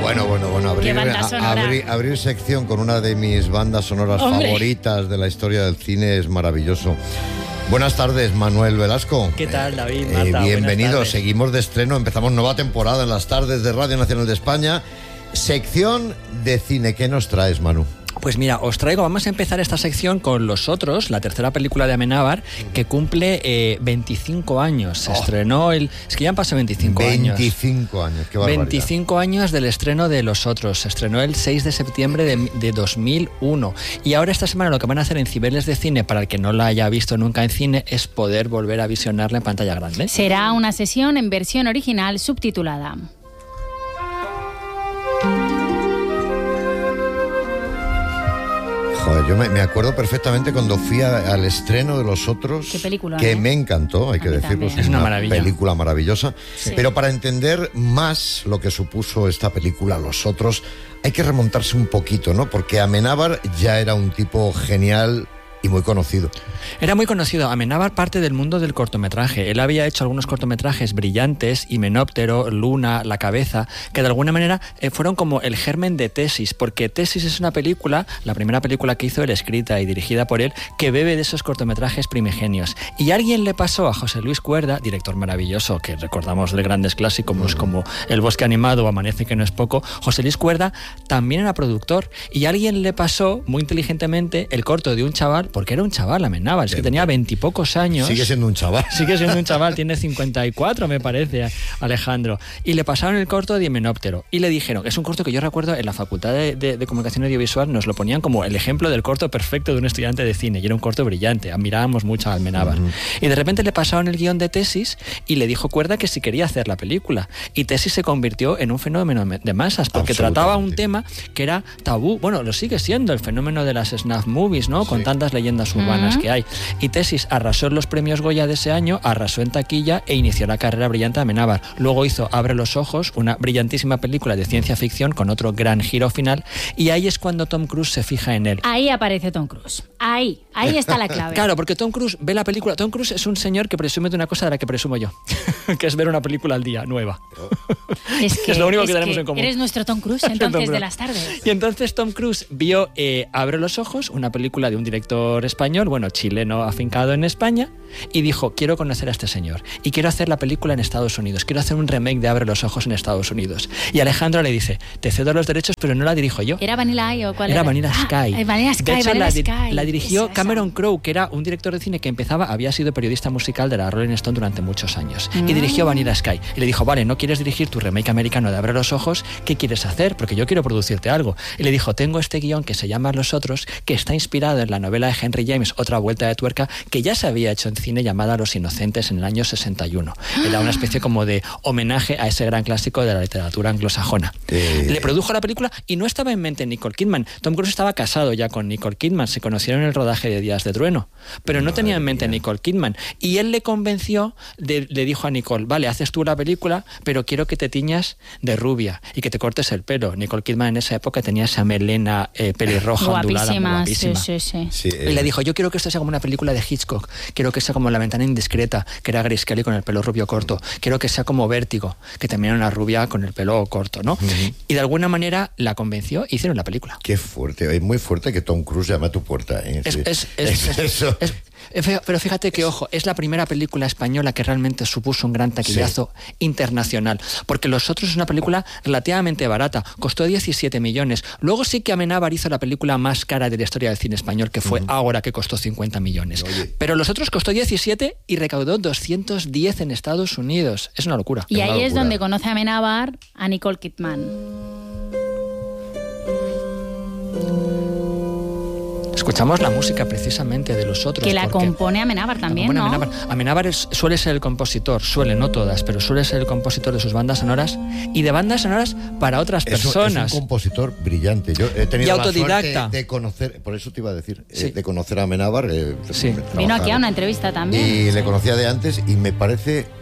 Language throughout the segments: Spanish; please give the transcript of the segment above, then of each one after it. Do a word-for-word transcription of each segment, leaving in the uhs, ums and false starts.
Bueno, bueno, bueno, abrir, a, abrir, abrir sección con una de mis bandas sonoras Hombre. favoritas de la historia del cine es maravilloso. Buenas tardes, Manuel Velasco. ¿Qué tal, David? Marta, eh, bienvenidos, seguimos de estreno, empezamos nueva temporada en las tardes de Radio Nacional de España. Sección de cine, ¿qué nos traes, Manu? Pues mira, os traigo, vamos a empezar esta sección con Los Otros, la tercera película de Amenábar, que cumple eh, veinticinco años. Se oh. estrenó el... Es que ya han pasado veinticinco años. veinticinco años, qué barbaridad. veinticinco años del estreno de Los Otros. Se estrenó el seis de septiembre de, de dos mil uno. Y ahora esta semana lo que van a hacer en Cibeles de Cine, para el que no la haya visto nunca en cine, es poder volver a visionarla en pantalla grande. Será una sesión en versión original subtitulada. Joder, yo me, me acuerdo perfectamente cuando fui a, al estreno de Los Otros. Qué película, que ¿eh? me encantó, hay a que decirlo. Es una, una maravilla. Película maravillosa. Sí. Pero para entender más lo que supuso esta película, Los Otros, hay que remontarse un poquito, ¿no? Porque Amenábar ya era un tipo genial y muy conocido. Era muy conocido. Amenábar parte del mundo del cortometraje. Él había hecho algunos cortometrajes brillantes, Himenóptero, Luna, La Cabeza, que de alguna manera eh, fueron como el germen de Tesis, porque Tesis es una película, la primera película que hizo él, escrita y dirigida por él, que bebe de esos cortometrajes primigenios. Y alguien le pasó a José Luis Cuerda, director maravilloso, que recordamos de grandes clásicos mm. como El Bosque Animado o Amanece que no es poco. José Luis Cuerda también era productor, y alguien le pasó muy inteligentemente el corto de un chaval, porque era un chaval, Amenábar, es que tenía veintipocos años. Sigue siendo un chaval. Sigue siendo un chaval, tiene cincuenta y cuatro, me parece, Alejandro. Y le pasaron el corto de Himenóptero. Y le dijeron, es un corto que yo recuerdo en la Facultad de, de, de Comunicación Audiovisual, nos lo ponían como el ejemplo del corto perfecto de un estudiante de cine. Y era un corto brillante, admirábamos mucho a Amenábar. Uh-huh. Y de repente le pasaron el guión de Tesis y le dijo Cuerda que si quería hacer la película. Y Tesis se convirtió en un fenómeno de masas, porque trataba un tema que era tabú. Bueno, lo sigue siendo, el fenómeno de las snuff movies, ¿no? Con sí. tantas leyendas urbanas uh-huh. que hay. Y Tesis arrasó en los premios Goya de ese año, arrasó en taquilla e inició la carrera brillante de Amenábar. Luego hizo Abre los ojos, una brillantísima película de ciencia ficción con otro gran giro final, y ahí es cuando Tom Cruise se fija en él. Ahí aparece Tom Cruise. Ahí, ahí está la clave. Claro, porque Tom Cruise ve la película. Tom Cruise es un señor que presume de una cosa de la que presumo yo, que es ver una película al día, nueva. Es que es lo único es que tenemos que en común. Eres nuestro Tom Cruise, entonces, de las tardes. Y entonces Tom Cruise vio eh, Abre los ojos, una película de un director español, bueno, chileno afincado en España, y dijo, quiero conocer a este señor y quiero hacer la película en Estados Unidos, quiero hacer un remake de Abre los ojos en Estados Unidos. Y Alejandro le dice, te cedo los derechos, pero no la dirijo yo. ¿Era Vanilla Eye o cuál era? Era Vanilla Sky. Ah, Vanilla Sky, de hecho, Vanilla la, Sky. la dirigió esa, Cameron esa. Crowe, que era un director de cine que empezaba, había sido periodista musical de la Rolling Stone durante muchos años, mm. y dirigió Vanilla Sky. Y le dijo, vale, ¿no quieres dirigir tu remake americano de Abre los ojos? ¿Qué quieres hacer? Porque yo quiero producirte algo. Y le dijo, tengo este guión que se llama Los Otros, que está inspirado en la novela de Henry James, Otra vuelta de tuerca, que ya se había hecho en cine, llamada Los Inocentes, en el año sesenta y uno. Era una especie como de homenaje a ese gran clásico de la literatura anglosajona. Eh... Le produjo la película y no estaba en mente Nicole Kidman. Tom Cruise estaba casado ya con Nicole Kidman, se conocieron en el rodaje de Días de Trueno, pero no Madre tenía en mente mía. Nicole Kidman. Y él le convenció, de, le dijo a Nicole, vale, haces tú la película, pero quiero que te tiñas de rubia y que te cortes el pelo. Nicole Kidman en esa época tenía esa melena eh, pelirroja, ondulada, muy guapísima. Sí, sí, sí. Sí, eh. Y le dijo, yo quiero que esto sea como una película de Hitchcock, quiero que sea como La ventana indiscreta, que era Grace Kelly con el pelo rubio corto, quiero que sea como Vértigo, que también era una rubia con el pelo corto, ¿no? Uh-huh. Y de alguna manera la convenció y hicieron la película. Qué fuerte, es muy fuerte que Tom Cruise llame a tu puerta, ¿eh? Es, es, es, es, eso. Es, es, pero fíjate que, ojo, es la primera película española que realmente supuso un gran taquillazo sí. internacional, porque Los Otros es una película relativamente barata, costó diecisiete millones. Luego sí que Amenábar hizo la película más cara de la historia del cine español, que fue uh-huh. Ágora, que costó cincuenta millones. Oye. Pero Los Otros costó diecisiete y recaudó doscientos diez en Estados Unidos. Es una locura. Y es ahí locura. Es donde conoce a Amenábar a Nicole Kidman. Escuchamos la música precisamente de Los Otros. Que la compone Amenábar también, ¿no? Amenábar, Amenábar es, suele ser el compositor, suele, no todas, pero suele ser el compositor de sus bandas sonoras y de bandas sonoras para otras es personas. Un, es un compositor brillante. Yo he tenido y autodidacta. la suerte de conocer, por eso te iba a decir, sí. eh, de conocer a Amenábar. Eh, sí. Vino aquí a una entrevista también. Y sí. le conocía de antes y me parece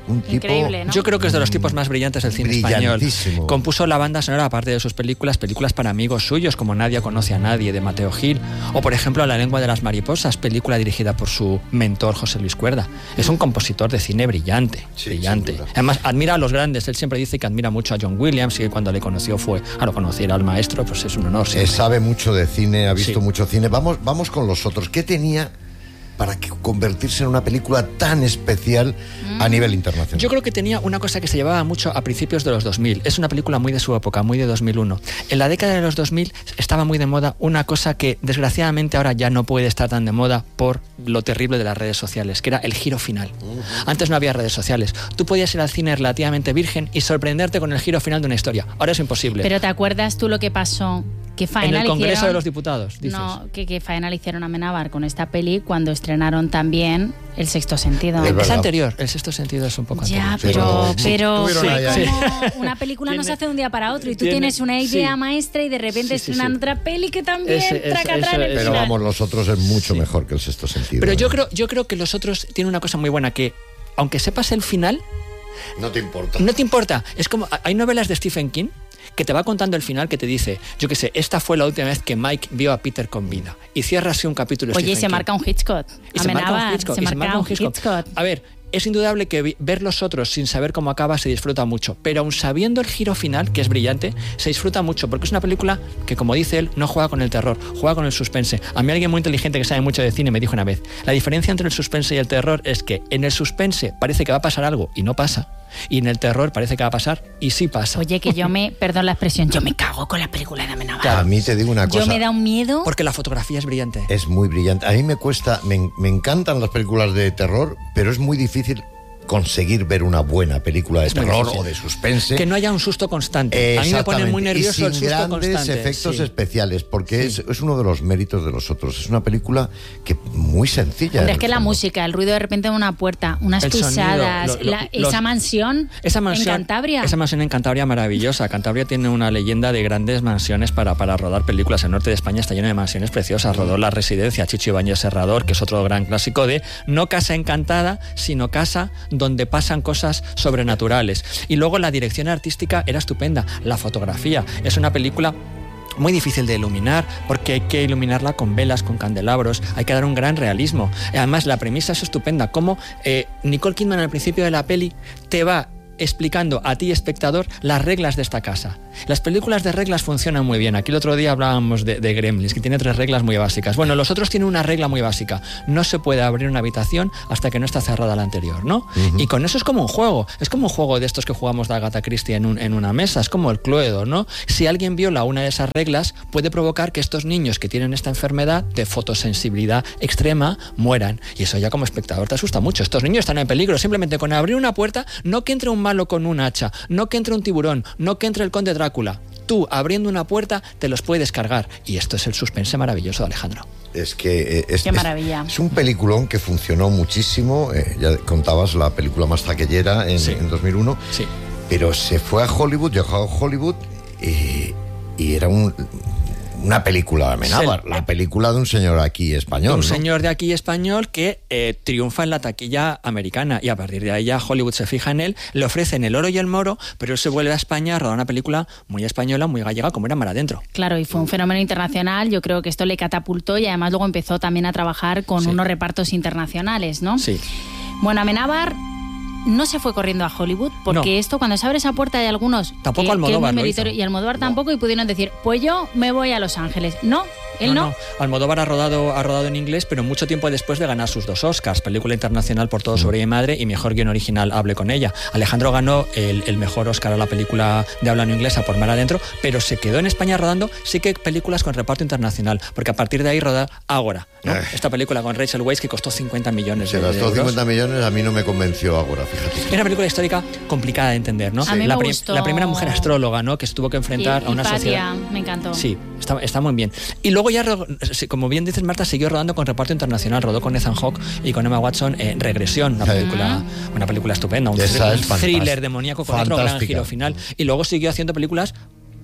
un tipo... Increíble, ¿no? Yo creo que es de los tipos más brillantes del cine español. Compuso la banda sonora, aparte de sus películas, películas para amigos suyos, como Nadie conoce a nadie, de Mateo Gil, o por ejemplo La lengua de las mariposas, película dirigida por su mentor José Luis Cuerda. Es un compositor de cine brillante, sí, brillante. Además, admira a los grandes. Él siempre dice que admira mucho a John Williams y que cuando le conoció fue, a lo conociera al maestro, pues es un honor. Eh, sabe mucho de cine, ha visto sí. mucho cine. Vamos, vamos con los otros. ¿Qué tenía para que convertirse en una película tan especial mm. a nivel internacional? Yo creo que tenía una cosa que se llevaba mucho a principios de los dos mil. Es una película muy de su época, muy de dos mil uno. En la década de los dos mil estaba muy de moda una cosa que desgraciadamente ahora ya no puede estar tan de moda por lo terrible de las redes sociales, que era el giro final. Uh-huh. Antes no había redes sociales. Tú podías ir al cine relativamente virgen y sorprenderte con el giro final de una historia. Ahora es imposible. Pero ¿te acuerdas tú lo que pasó? ¿Qué faena en el Congreso hicieron? de los Diputados, dices. No, que, que faena le hicieron a Amenábar con esta peli cuando estrenaron también El sexto sentido. Es, es anterior, El sexto sentido es un poco ya, anterior. pero, sí, pero sí, sí. Sí. Una película no se hace de un día para otro y tú tiene, tienes una idea sí. maestra y de repente sí, sí, estrenan sí. otra peli que también Ese, traca, eso, traca en el Pero final. vamos, Los otros es mucho sí. mejor que El sexto sentido. Pero ¿no? yo creo, yo creo que Los otros tienen una cosa muy buena, que aunque sepas el final, no te importa. No te importa. Es como, hay novelas de Stephen King que te va contando el final, que te dice, yo qué sé, esta fue la última vez que Mike vio a Peter con vida. Y cierra así un capítulo. Oye, y Stephen se King. marca un Hitchcock. Y se marca un Hitchcock. Se y se marca marca un un Hitchcock. Hitchcock. A ver, es indudable que ver Los otros sin saber cómo acaba se disfruta mucho, pero aun sabiendo el giro final, que es brillante, se disfruta mucho, porque es una película que, como dice él, no juega con el terror, juega con el suspense. A mí alguien muy inteligente que sabe mucho de cine me dijo una vez, la diferencia entre el suspense y el terror es que en el suspense parece que va a pasar algo y no pasa, y en el terror parece que va a pasar y sí pasa. Oye, que yo me, perdón la expresión, yo me cago con la película de Amenábar. Claro, a mí te digo una cosa. Yo me da un miedo. Porque la fotografía es brillante. Es muy brillante. A mí me cuesta, me, me encantan las películas de terror, pero es muy difícil conseguir ver una buena película de terror o de suspense. Que no haya un susto constante. A mí me pone muy nervioso el susto grandes constante. efectos sí. especiales, porque sí. es, es uno de los méritos de Los otros. Es una película que muy sencilla. Hombre, es que la música, el ruido de repente de una puerta, unas el pisadas, sonido, lo, lo, la, los, esa mansión esa mansión en Cantabria. Esa mansión en Cantabria maravillosa. Cantabria tiene una leyenda de grandes mansiones para, para rodar películas. El norte de España está lleno de mansiones preciosas. Rodó La Residencia, Chicho Ibáñez Serrador, que es otro gran clásico de no casa encantada, sino casa donde pasan cosas sobrenaturales. Y luego la dirección artística era estupenda. La fotografía es una película muy difícil de iluminar, porque hay que iluminarla con velas, con candelabros, hay que dar un gran realismo. Además, la premisa es estupenda, como eh, Nicole Kidman al principio de la peli te va explicando a ti, espectador, las reglas de esta casa. Las películas de reglas funcionan muy bien. Aquí el otro día hablábamos de, de Gremlins, que tiene tres reglas muy básicas. Bueno, Los otros tienen una regla muy básica. No se puede abrir una habitación hasta que no está cerrada la anterior, ¿no? Uh-huh. Y con eso es como un juego. Es como un juego de estos que jugamos de Agatha Christie en, un, en una mesa. Es como el Cluedo, ¿no? Si alguien viola una de esas reglas, puede provocar que estos niños que tienen esta enfermedad de fotosensibilidad extrema mueran. Y eso ya como espectador te asusta mucho. Estos niños están en peligro. Simplemente con abrir una puerta, no que entre un malo con un hacha, no que entre un tiburón, no que entre el conde Drácula. Tú, abriendo una puerta, te los puedes cargar. Y esto es el suspense maravilloso de Alejandro. Es que... Eh, es, Qué maravilla. Es, es un peliculón que funcionó muchísimo. Eh, ya contabas la película más taquillera en, sí. en dos mil uno. Sí. Pero se fue a Hollywood, llegó a Hollywood y, y era un... una película de Amenábar, sí, la película de un señor aquí español. Un ¿no? señor de aquí español que eh, triunfa en la taquilla americana, y a partir de ahí ya Hollywood se fija en él, le ofrecen el oro y el moro, pero él se vuelve a España a rodar una película muy española, muy gallega, como era Mar Adentro. Claro, y fue un fenómeno internacional. Yo creo que esto le catapultó y además luego empezó también a trabajar con sí. unos repartos internacionales, ¿no? Sí. Bueno, Amenábar no se fue corriendo a Hollywood, porque no. esto, cuando se abre esa puerta, hay algunos tampoco que, Almodóvar que lo hizo. Y Almodóvar no. tampoco, y pudieron decir, pues yo me voy a Los Ángeles. No, él no. no. no. Almodóvar ha rodado, ha rodado en inglés, pero mucho tiempo después de ganar sus dos Oscars, película internacional Por todo mm. sobre mi madre y mejor guión original Hable con ella. Alejandro ganó el, el mejor Oscar a la película de habla no inglesa por Mar Adentro, pero se quedó en España rodando sí que películas con reparto internacional, porque a partir de ahí roda Ágora, ¿no? Esta película con Rachel Weisz que costó cincuenta millones se de, de gastó euros. cincuenta millones, a mí no me convenció Ágora, fíjate. Era una película histórica complicada de entender, ¿no? Sí. A mí me la, gustó. la primera mujer astróloga, ¿no? Que se tuvo que enfrentar y, a una Hipatia, sociedad. Me encantó. Sí, está, está muy bien. Y luego ya, como bien dices, Marta, siguió rodando con reparto internacional. Rodó con Ethan Hawke y con Emma Watson eh, Regresión, una película, uh-huh. una película estupenda, un, Esa un es thriller demoníaco con otro gran giro final. Y luego siguió haciendo películas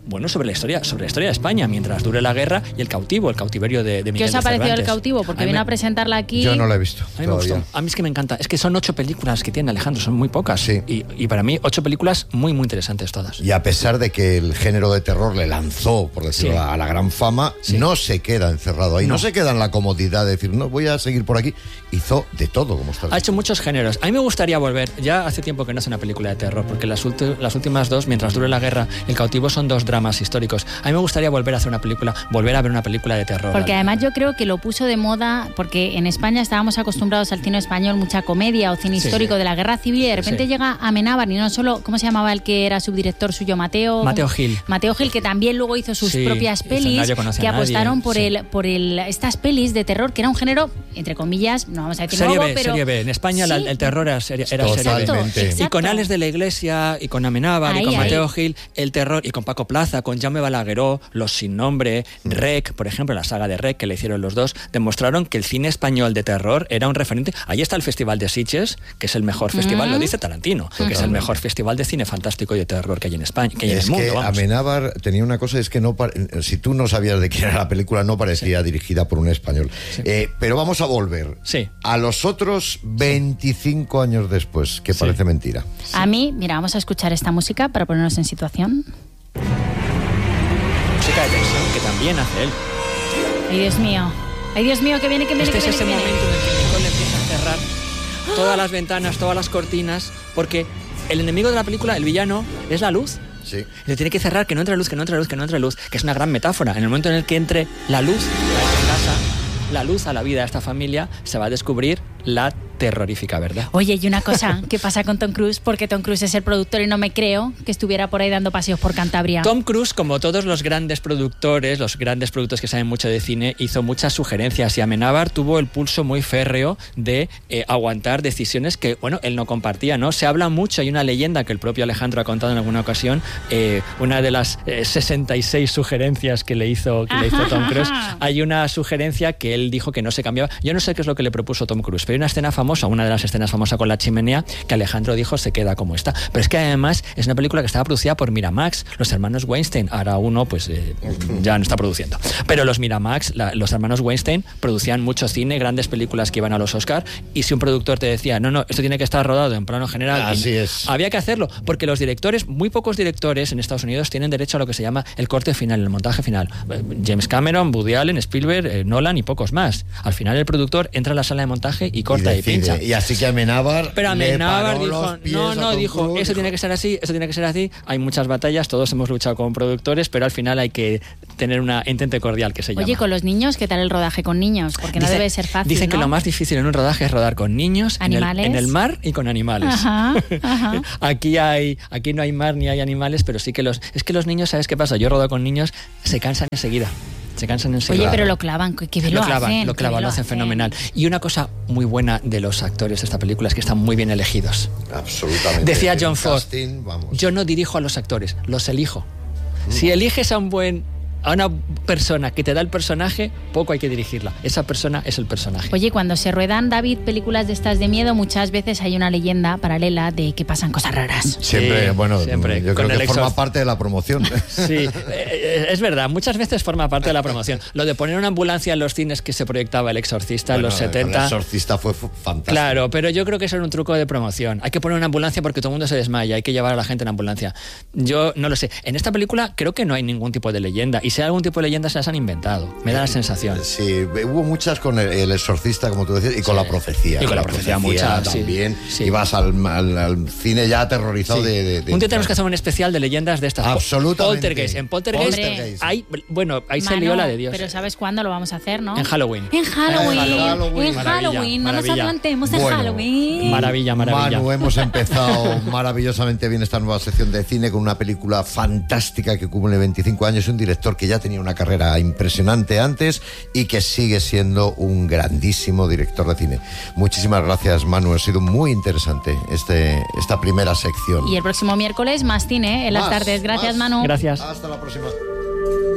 bueno, sobre la historia, sobre la historia de España, mientras dure la guerra y el cautivo, el cautiverio de, de Miguel ¿Qué os ha de parecido Cervantes? El cautivo? Porque A mí viene me- a presentarla aquí. Yo no la he visto. A mí me todavía. gustó. A mí es que me encanta. Es que son ocho películas que tiene Alejandro, son muy pocas. Sí. Y, y para mí, ocho películas muy, muy interesantes todas. Y a pesar de que el género de terror le lanzó, por decirlo, Sí. a la gran fama, Sí. no se queda encerrado ahí, no. No. se queda en la comodidad de decir, no, voy a seguir por aquí. Hizo de todo, como estás Ha hecho muchos géneros. A mí me gustaría volver. Ya hace tiempo que no hace una película de terror, porque las, ulti- las últimas dos, mientras dure la guerra, El cautivo, son dos dramas históricos. A mí me gustaría volver a hacer una película, volver a ver una película de terror. Porque además yo creo que lo puso de moda, porque en España estábamos acostumbrados al cine español, mucha comedia o cine Sí, histórico sí. de la Guerra Civil, y de repente Sí. llega Amenábar, y no solo, ¿cómo se llamaba el que era subdirector suyo? Mateo... Mateo Gil. Mateo Gil, que también luego hizo sus Sí, propias hizo pelis, Nadie conoce a que nadie, apostaron por, sí. el, por el, estas pelis de terror, que era un género, entre comillas, no vamos a decir Serie nuevo, B, pero... serie B. En España la- Sí. el terror era serie, era serie B. Totalmente. Exacto, Y con exacto. Alex de la Iglesia, y con Amenábar, Ahí, y con ahí. Mateo Gil, el terror, y con Paco Plaza, con Jaume Balagueró, Los Sin Nombre, Rec, por ejemplo, la saga de Rec que le hicieron los dos, demostraron que el cine español de terror era un referente. Ahí está el Festival de Sitges, que es el mejor festival, lo dice Tarantino, que es el mejor festival de cine fantástico y de terror que hay en España, que hay en Es el mundo. que vamos. Amenábar tenía una cosa, es que no pare- si tú no sabías de quién era la película, no parecía dirigida por un español. Eh, pero vamos a volver Sí. a los otros veinticinco años después, que Sí. parece mentira. A mí, mira, vamos a escuchar esta música para ponernos en situación. Música de tensión que también hace él. Ay, Dios mío. Ay, Dios mío, que viene, que viene, Este que es viene, ese que viene. momento en el que Nicole empieza a cerrar todas las ventanas, todas las cortinas, porque el enemigo de la película, el villano, es la luz. Sí. Le tiene que cerrar, que no entre luz, que no entre luz, que no entre luz, que es una gran metáfora. En el momento en el que entre la luz a esta casa, la luz a la vida de esta familia, se va a descubrir la terrorífica verdad. Oye, y una cosa, ¿qué pasa con Tom Cruise? Porque Tom Cruise es el productor y no me creo que estuviera por ahí dando paseos por Cantabria. Tom Cruise, como todos los grandes productores, los grandes productores que saben mucho de cine, hizo muchas sugerencias y Amenábar tuvo el pulso muy férreo de eh, aguantar decisiones que, bueno, él no compartía, ¿no? Se habla mucho, hay una leyenda que el propio Alejandro ha contado en alguna ocasión, eh, una de las eh, sesenta y seis sugerencias que le hizo, que le hizo Tom Cruise, hay una sugerencia que él dijo que no se cambiaba. Yo no sé qué es lo que le propuso Tom Cruise, pero hay una escena famosa, una de las escenas famosas con la chimenea, que Alejandro dijo se queda como está. Pero es que además es una película que estaba producida por Miramax, los hermanos Weinstein. Ahora uno pues eh, ya no está produciendo. Pero los Miramax, la, los hermanos Weinstein, producían mucho cine, grandes películas que iban a los Oscar, y si un productor te decía, no, no, esto tiene que estar rodado en plano general, Así y es. había que hacerlo, porque los directores, muy pocos directores en Estados Unidos tienen derecho a lo que se llama el corte final, el montaje final. James Cameron, Woody Allen, Spielberg, eh, Nolan y pocos más. Al final el productor entra a la sala de montaje y corta y, decide. pincha. Y así que Amenábar Pero Amenábar le paró dijo, los pies no, a no, Tom dijo, Cruise, eso tiene que ser así, eso tiene que ser así. Hay muchas batallas, todos hemos luchado con productores, pero al final hay que tener una entente cordial, que se llama. Oye, con los niños, ¿qué tal el rodaje con niños? Porque no Dice- debe ser fácil, Dicen que ¿no? lo más difícil en un rodaje es rodar con niños en el, ¿Animales? en el mar y con animales. Ajá, ajá. Aquí hay, aquí no hay mar ni hay animales, pero sí que los, es que los niños, ¿sabes qué pasa? Yo rodo con niños, se cansan enseguida. Se cansan enseguida. Oye, pero lo clavan, que bien lo, lo clavan, hacen. lo qué clavan, bien lo hacen fenomenal. Y una cosa muy buena de los actores de esta película es que están muy bien elegidos. Absolutamente. Decía El John Ford, casting, vamos. yo no dirijo a los actores, los elijo. Si eliges a un buen a una persona que te da el personaje, poco hay que dirigirla. Esa persona es el personaje. Oye, cuando se ruedan, David, películas de estas de miedo, muchas veces hay una leyenda paralela de que pasan cosas raras. Siempre, Sí, bueno, siempre. yo Con creo que el forma exorc- parte de la promoción. Sí, eh, es verdad, muchas veces forma parte de la promoción. Lo de poner una ambulancia en los cines que se proyectaba El Exorcista en Bueno, los setenta. El Exorcista fue fu- fantástico. Claro, pero yo creo que eso era un truco de promoción. Hay que poner una ambulancia porque todo el mundo se desmaya, hay que llevar a la gente en ambulancia. Yo no lo sé. En esta película creo que no hay ningún tipo de leyenda, y si hay algún tipo de leyenda se las han inventado. Me da la sensación. Sí, hubo muchas con el, el Exorcista, como tú decías, y con Sí. la profecía. Y con la profecía muchas, sí. también. Sí. Y vas al, al- al cine ya aterrorizado Sí. de, de- de- Un día tenemos que hacer un especial de leyendas de estas. Absolutamente. Poltergeist. En Poltergeist, Poltergeist. hay, bueno, ahí se Mano, lió la de Dios. Pero ¿sabes cuándo lo vamos a hacer, no? En Halloween. En Halloween. En Halloween. En Maravilla, Halloween. No nos maravilla. adelantemos en Bueno, Halloween. Maravilla, maravilla. Manu, hemos empezado maravillosamente bien esta nueva sección de cine con una película fantástica que cumple veinticinco años, un director que ya tenía una carrera impresionante antes y que sigue siendo un grandísimo director de cine. Muchísimas gracias, Manu, ha sido muy interesante este, esta primera sección. Y el próximo miércoles más cine en las Más, tardes. Gracias, más. Manu. Gracias. Hasta la próxima.